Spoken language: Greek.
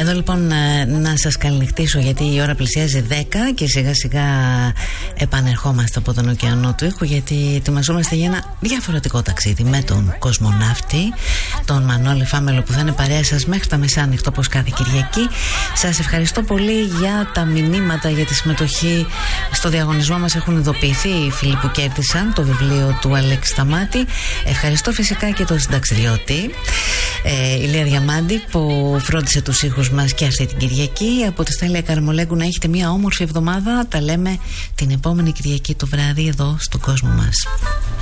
Εδώ λοιπόν να σας καληνυχτήσω, γιατί η ώρα πλησιάζει 10 και σιγά σιγά επανερχόμαστε από τον ωκεανό του ήχου, γιατί ετοιμαζόμαστε για ένα διαφορετικό ταξίδι με τον κοσμοναύτη, τον Μανώλη Φάμελο, που θα είναι παρέα σας μέχρι τα μεσάνυχτα όπως κάθε Κυριακή. Σας ευχαριστώ πολύ για τα μηνύματα, για τη συμμετοχή στο διαγωνισμό μας. Έχουν ειδοποιηθεί οι φίλοι που κέρδισαν το βιβλίο του Αλέξη Σταμάτη. Ευχαριστώ φυσικά και τον συνταξιδιώτη Ηλία Διαμάντη, που φρόντισε τους ήχους μας και αυτή την Κυριακή. Από τη Στέλια Καρμολέγκου να έχετε μια όμορφη εβδομάδα. Τα λέμε την επόμενη Κυριακή το βράδυ εδώ στον κόσμο μας.